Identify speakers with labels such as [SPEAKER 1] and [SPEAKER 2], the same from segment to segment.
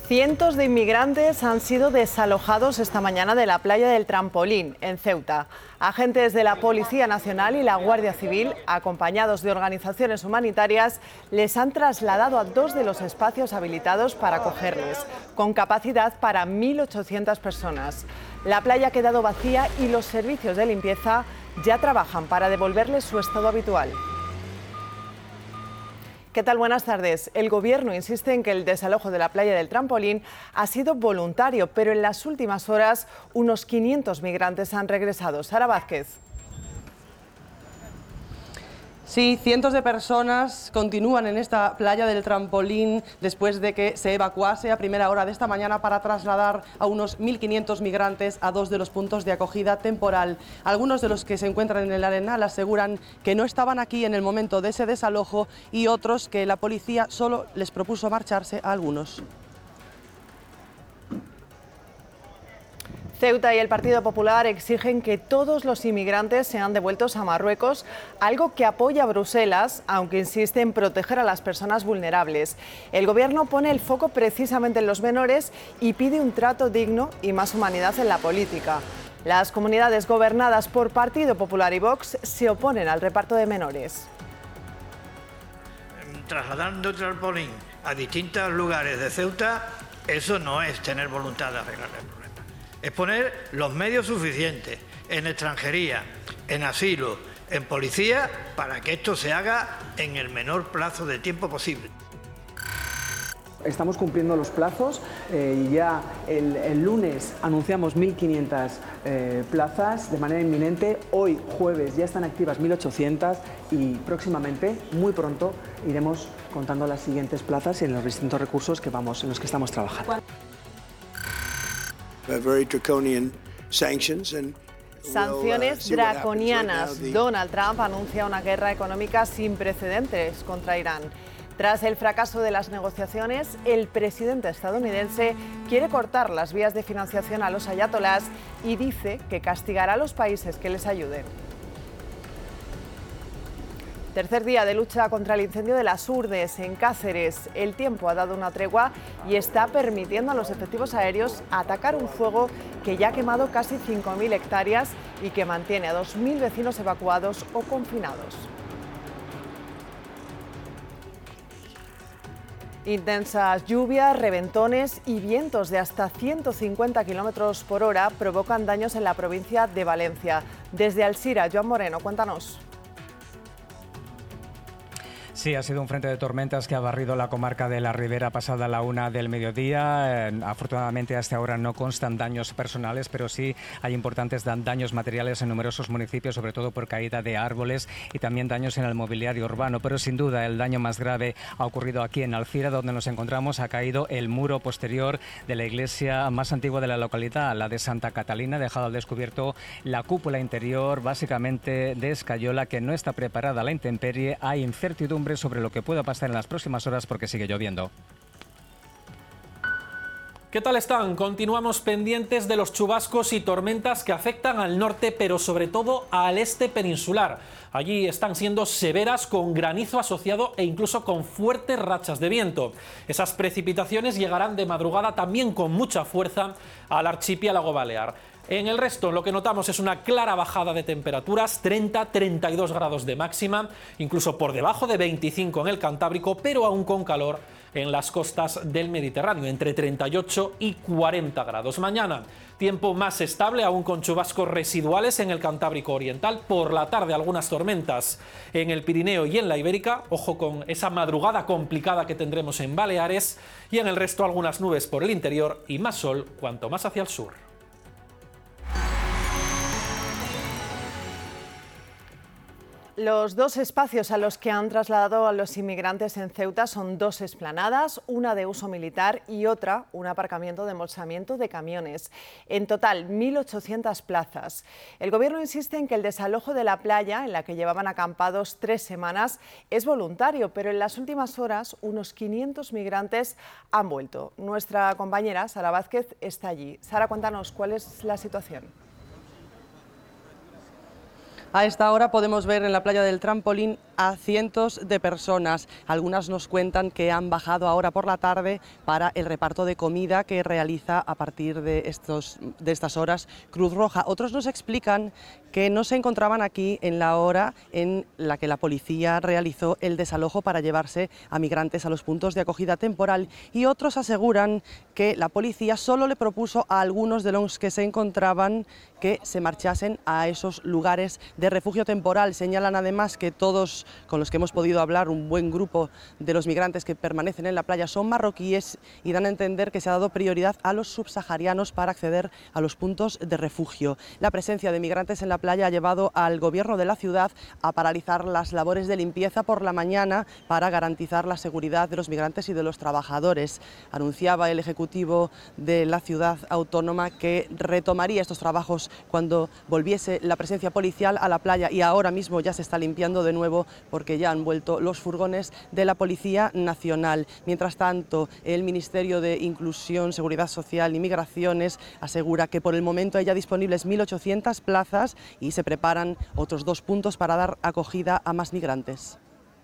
[SPEAKER 1] Cientos de inmigrantes han sido desalojados esta mañana de la playa del Trampolín, en Ceuta. Agentes de la Policía Nacional y la Guardia Civil, acompañados de organizaciones humanitarias, les han trasladado a dos de los espacios habilitados para acogerles, con capacidad para 1.800 personas. La playa ha quedado vacía y los servicios de limpieza ya trabajan para devolverles su estado habitual. ¿Qué tal? Buenas tardes. El Gobierno insiste en que el desalojo de la playa del Trampolín ha sido voluntario, pero en las últimas horas unos 500 migrantes han regresado. Sara Vázquez.
[SPEAKER 2] Sí, cientos de personas continúan en esta playa del Trampolín después de que se evacuase a primera hora de esta mañana para trasladar a unos 1.500 migrantes a dos de los puntos de acogida temporal. Algunos de los que se encuentran en el Arenal aseguran que no estaban aquí en el momento de ese desalojo y otros que la policía solo les propuso marcharse a algunos.
[SPEAKER 1] Ceuta y el Partido Popular exigen que todos los inmigrantes sean devueltos a Marruecos, algo que apoya Bruselas, aunque insiste en proteger a las personas vulnerables. El Gobierno pone el foco precisamente en los menores y pide un trato digno y más humanidad en la política. Las comunidades gobernadas por Partido Popular y Vox se oponen al reparto de menores.
[SPEAKER 3] Trasladando Trampolín a distintos lugares de Ceuta, eso no es tener voluntad de arreglar el problema. Es poner los medios suficientes en extranjería, en asilo, en policía, para que esto se haga en el menor plazo de tiempo posible.
[SPEAKER 4] Estamos cumpliendo los plazos y ya el lunes anunciamos 1.500 plazas de manera inminente. Hoy, jueves, ya están activas 1.800 y próximamente, muy pronto, iremos contando las siguientes plazas y en los distintos recursos en los que estamos trabajando.
[SPEAKER 1] Sanciones draconianas. Donald Trump anuncia una guerra económica sin precedentes contra Irán. Tras el fracaso de las negociaciones, el presidente estadounidense quiere cortar las vías de financiación a los ayatolás y dice que castigará a los países que les ayuden. Tercer día de lucha contra el incendio de las Urdes, en Cáceres. El tiempo ha dado una tregua y está permitiendo a los efectivos aéreos atacar un fuego que ya ha quemado casi 5.000 hectáreas y que mantiene a 2.000 vecinos evacuados o confinados. Intensas lluvias, reventones y vientos de hasta 150 kilómetros por hora provocan daños en la provincia de Valencia. Desde Alsira, Joan Moreno, cuéntanos.
[SPEAKER 5] Sí, ha sido un frente de tormentas que ha barrido la comarca de la Ribera pasada la 1 del mediodía. Afortunadamente hasta ahora no constan daños personales, pero sí hay importantes daños materiales en numerosos municipios, sobre todo por caída de árboles y también daños en el mobiliario urbano. Pero sin duda el daño más grave ha ocurrido aquí en Alcira, donde nos encontramos. Ha caído el muro posterior de la iglesia más antigua de la localidad, la de Santa Catalina, dejado al descubierto la cúpula interior, básicamente de escayola, que no está preparada a la intemperie. Hay incertidumbre sobre lo que pueda pasar en las próximas horas porque sigue lloviendo.
[SPEAKER 6] ¿Qué tal están? Continuamos pendientes de los chubascos y tormentas que afectan al norte, pero sobre todo al este peninsular. Allí están siendo severas, con granizo asociado e incluso con fuertes rachas de viento. Esas precipitaciones llegarán de madrugada también con mucha fuerza al archipiélago balear. En el resto lo que notamos es una clara bajada de temperaturas, 30-32 grados de máxima, incluso por debajo de 25 en el Cantábrico, pero aún con calor en las costas del Mediterráneo, entre 38 y 40 grados. Mañana, tiempo más estable, aún con chubascos residuales en el Cantábrico Oriental. Por la tarde, algunas tormentas en el Pirineo y en la Ibérica. Ojo con esa madrugada complicada que tendremos en Baleares. Y en el resto, algunas nubes por el interior y más sol cuanto más hacia el sur.
[SPEAKER 1] Los dos espacios a los que han trasladado a los inmigrantes en Ceuta son dos explanadas, una de uso militar y otra un aparcamiento de embolsamiento de camiones. En total, 1.800 plazas. El Gobierno insiste en que el desalojo de la playa, en la que llevaban acampados 3 semanas, es voluntario, pero en las últimas horas unos 500 migrantes han vuelto. Nuestra compañera Sara Vázquez está allí. Sara, cuéntanos, ¿cuál es la situación?
[SPEAKER 2] A esta hora podemos ver en la playa del Trampolín a cientos de personas. Algunas nos cuentan que han bajado ahora por la tarde para el reparto de comida que realiza a partir de estas horas Cruz Roja. Otros nos explican que no se encontraban aquí en la hora en la que la policía realizó el desalojo para llevarse a migrantes a los puntos de acogida temporal, y otros aseguran que la policía solo le propuso a algunos de los que se encontraban que se marchasen a esos lugares de refugio temporal. Señalan además que todos con los que hemos podido hablar, un buen grupo de los migrantes que permanecen en la playa son marroquíes, y dan a entender que se ha dado prioridad a los subsaharianos para acceder a los puntos de refugio. La presencia de migrantes en la playa ha llevado al gobierno de la ciudad a paralizar las labores de limpieza por la mañana para garantizar la seguridad de los migrantes y de los trabajadores. Anunciaba el ejecutivo de la ciudad autónoma que retomaría estos trabajos cuando volviese la presencia policial a la playa, y ahora mismo ya se está limpiando de nuevo porque ya han vuelto los furgones de la Policía Nacional. Mientras tanto, el Ministerio de Inclusión, Seguridad Social y Migraciones asegura que por el momento hay ya disponibles 1.800 plazas y se preparan otros 2 puntos para dar acogida a más migrantes.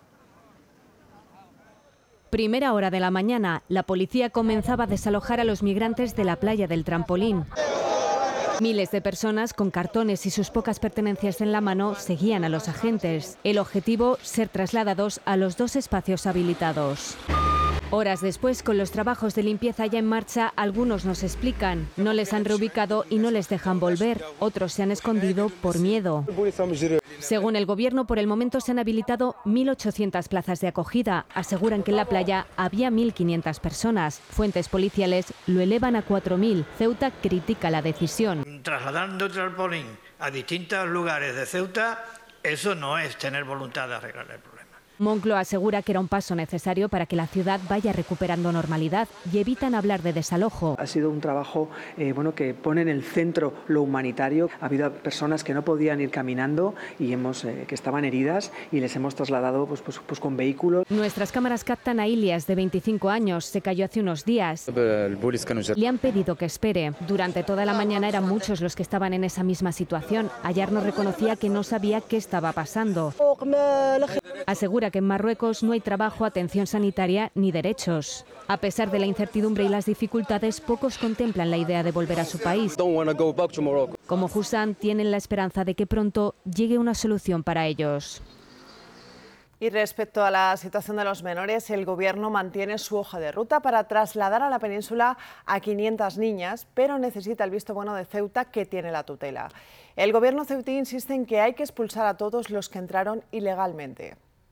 [SPEAKER 7] Primera hora de la mañana, la policía comenzaba a desalojar a los migrantes de la playa del Trampolín. Miles de personas con cartones y sus pocas pertenencias en la mano seguían a los agentes. El objetivo, ser trasladados a los 2 espacios habilitados. Horas después, con los trabajos de limpieza ya en marcha, algunos nos explican, no les han reubicado y no les dejan volver. Otros se han escondido por miedo. Según el gobierno, por el momento se han habilitado 1.800 plazas de acogida. Aseguran que en la playa había 1.500 personas. Fuentes policiales lo elevan a 4.000. Ceuta critica la decisión.
[SPEAKER 3] Trasladando Trampolín a distintos lugares de Ceuta, eso no es tener voluntad de arreglar el problema.
[SPEAKER 7] Moncloa asegura que era un paso necesario para que la ciudad vaya recuperando normalidad y evitan hablar de desalojo.
[SPEAKER 4] Ha sido un trabajo que pone en el centro lo humanitario. Ha habido personas que no podían ir caminando y que estaban heridas, y les hemos trasladado pues con vehículos.
[SPEAKER 7] Nuestras cámaras captan a Ilias, de 25 años. Se cayó hace unos días. Le han pedido que espere. Durante toda la mañana eran muchos los que estaban en esa misma situación. Ayer nos reconocía que no sabía qué estaba pasando. Asegura que en Marruecos no hay trabajo, atención sanitaria ni derechos. A pesar de la incertidumbre y las dificultades, pocos contemplan la idea de volver a su país. Como Hussan, tienen la esperanza de que pronto llegue una solución para ellos.
[SPEAKER 1] Y respecto a la situación de los menores, el Gobierno mantiene su hoja de ruta para trasladar a la península a 500 niñas, pero necesita el visto bueno de Ceuta, que tiene la tutela. El Gobierno ceutí insiste en que hay que expulsar a todos los que entraron ilegalmente.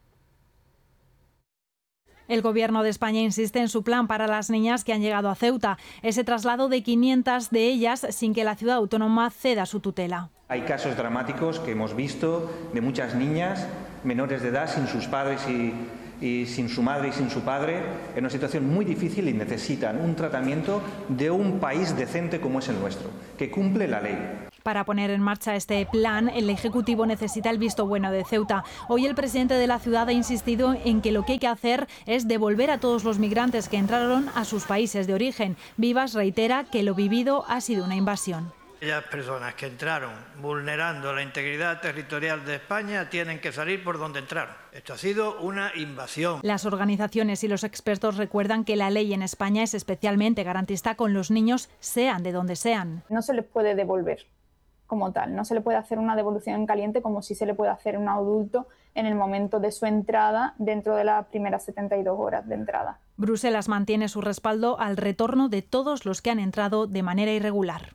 [SPEAKER 8] El Gobierno de España insiste en su plan para las niñas que han llegado a Ceuta, ese traslado de 500 de ellas sin que la ciudad autónoma ceda su tutela.
[SPEAKER 9] Hay casos dramáticos que hemos visto de muchas niñas menores de edad sin sus padres y sin su madre y sin su padre, en una situación muy difícil, y necesitan un tratamiento de un país decente como es el nuestro, que cumple la ley.
[SPEAKER 8] Para poner en marcha este plan, el Ejecutivo necesita el visto bueno de Ceuta. Hoy el presidente de la ciudad ha insistido en que lo que hay que hacer es devolver a todos los migrantes que entraron a sus países de origen. Vivas reitera que lo vivido ha sido una invasión.
[SPEAKER 3] Aquellas personas que entraron vulnerando la integridad territorial de España tienen que salir por donde entraron. Esto ha sido una invasión.
[SPEAKER 8] Las organizaciones y los expertos recuerdan que la ley en España es especialmente garantista con los niños, sean de donde sean.
[SPEAKER 10] No se les puede devolver como tal, no se le puede hacer una devolución en caliente como si se le puede hacer a un adulto en el momento de su entrada, dentro de las primeras 72 horas de entrada.
[SPEAKER 8] Bruselas mantiene su respaldo al retorno de todos los que han entrado de manera irregular.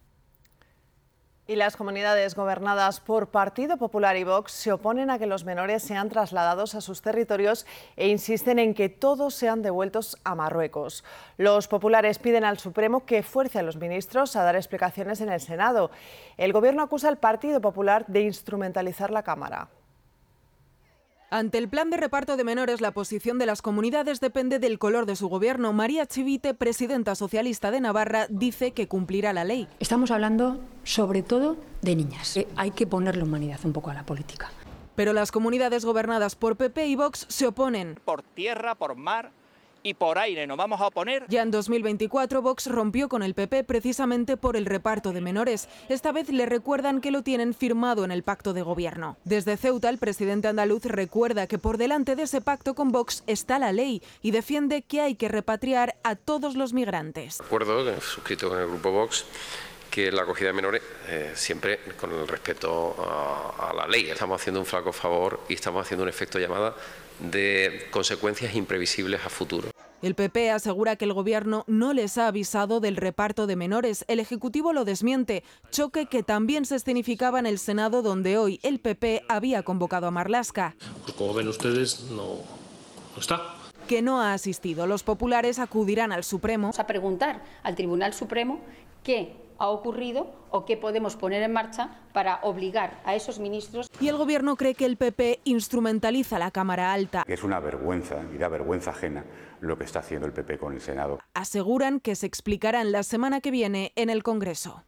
[SPEAKER 1] Y las comunidades gobernadas por Partido Popular y Vox se oponen a que los menores sean trasladados a sus territorios e insisten en que todos sean devueltos a Marruecos. Los populares piden al Supremo que fuerce a los ministros a dar explicaciones en el Senado. El Gobierno acusa al Partido Popular de instrumentalizar la Cámara.
[SPEAKER 11] Ante el plan de reparto de menores, la posición de las comunidades depende del color de su gobierno. María Chivite, presidenta socialista de Navarra, dice que cumplirá la ley.
[SPEAKER 12] Estamos hablando sobre todo de niñas. Hay que ponerle humanidad un poco a la política.
[SPEAKER 11] Pero las comunidades gobernadas por PP y Vox se oponen.
[SPEAKER 13] Por tierra, por mar y por aire nos vamos a oponer.
[SPEAKER 11] Ya en 2024 Vox rompió con el PP precisamente por el reparto de menores. Esta vez le recuerdan que lo tienen firmado en el pacto de gobierno. Desde Ceuta, el presidente andaluz recuerda que por delante de ese pacto con Vox está la ley y defiende que hay que repatriar a todos los migrantes.
[SPEAKER 14] Acuerdo suscrito con el grupo Vox, que la acogida de menores siempre con el respeto a la ley. Estamos haciendo un flaco favor y estamos haciendo un efecto llamada de consecuencias imprevisibles a futuro.
[SPEAKER 11] El PP asegura que el gobierno no les ha avisado del reparto de menores. El Ejecutivo lo desmiente, choque que también se escenificaba en el Senado, donde hoy el PP había convocado a Marlaska.
[SPEAKER 15] Pues como ven ustedes, no está.
[SPEAKER 11] Que no ha asistido. Los populares acudirán al Supremo.
[SPEAKER 16] Vamos a preguntar al Tribunal Supremo qué ha ocurrido o qué podemos poner en marcha para obligar a esos ministros.
[SPEAKER 11] Y el Gobierno cree que el PP instrumentaliza la Cámara Alta.
[SPEAKER 17] Es una vergüenza y da vergüenza ajena lo que está haciendo el PP con el Senado.
[SPEAKER 11] Aseguran que se explicarán la semana que viene en el Congreso.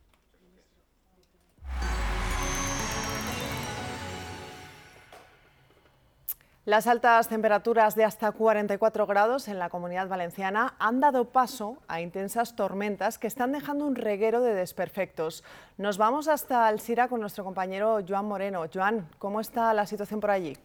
[SPEAKER 1] Las altas temperaturas de hasta 44 grados en la Comunidad Valenciana han dado paso a intensas tormentas que están dejando un reguero de desperfectos. Nos vamos hasta Alzira con nuestro compañero Joan Moreno. Joan, ¿cómo está la situación por allí?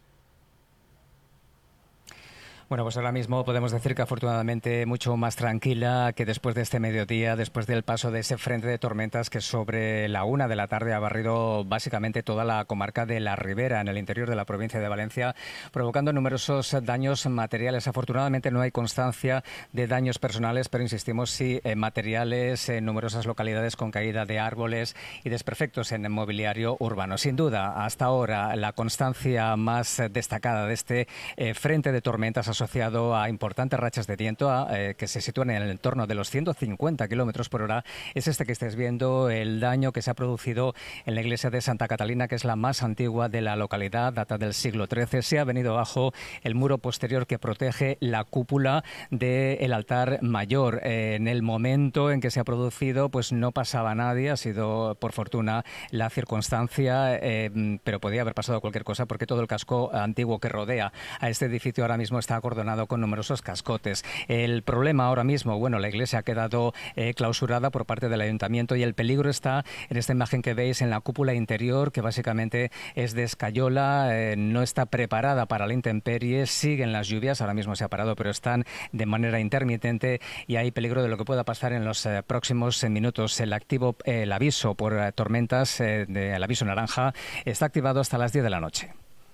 [SPEAKER 5] Bueno, pues ahora mismo podemos decir que afortunadamente mucho más tranquila que después de este mediodía, después del paso de ese frente de tormentas que sobre la 1 de la tarde ha barrido básicamente toda la comarca de la Ribera, en el interior de la provincia de Valencia, provocando numerosos daños materiales. Afortunadamente no hay constancia de daños personales, pero insistimos, sí materiales en numerosas localidades con caída de árboles y desperfectos en el mobiliario urbano. Sin duda, hasta ahora la constancia más destacada de este frente de tormentas asociado a importantes rachas de viento que se sitúan en el entorno de los 150 kilómetros por hora es este que estáis viendo, el daño que se ha producido en la iglesia de Santa Catalina, que es la más antigua de la localidad, data del siglo XIII. Se ha venido abajo el muro posterior que protege la cúpula del altar mayor. En el momento en que se ha producido, pues no pasaba nadie, ha sido por fortuna la circunstancia, pero podía haber pasado cualquier cosa porque todo el casco antiguo que rodea a este edificio ahora mismo está acordonado con numerosos cascotes. El problema ahora mismo, bueno, la iglesia ha quedado clausurada por parte del ayuntamiento y el peligro está en esta imagen que veis en la cúpula interior, que básicamente es de escayola, no está preparada para la intemperie, siguen las lluvias, ahora mismo se ha parado, pero están de manera intermitente y hay peligro de lo que pueda pasar en los próximos minutos. El aviso por tormentas, el aviso naranja, está activado hasta las 10 de la noche.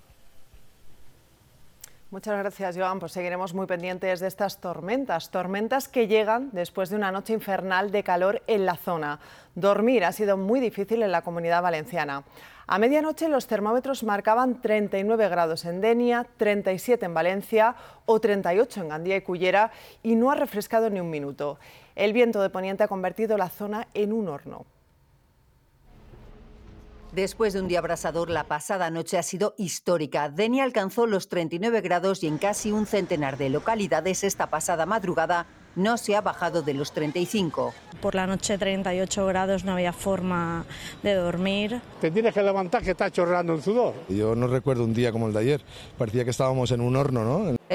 [SPEAKER 1] Muchas gracias, Joan. Pues seguiremos muy pendientes de estas tormentas que llegan después de una noche infernal de calor en la zona. Dormir ha sido muy difícil en la Comunidad Valenciana. A medianoche los termómetros marcaban 39 grados en Denia, 37 en Valencia o 38 en Gandía y Cullera y no ha refrescado ni un minuto. El viento de poniente ha convertido la zona en un horno.
[SPEAKER 18] Después de un día abrasador, la pasada noche ha sido histórica. Denia alcanzó los 39 grados y en casi un centenar de localidades esta pasada madrugada no se ha bajado de los 35.
[SPEAKER 19] Por la noche 38 grados, no había forma de dormir.
[SPEAKER 20] Te tienes que levantar que está chorreando el sudor.
[SPEAKER 21] Yo no recuerdo un día como el de ayer, parecía que estábamos en un horno, ¿no?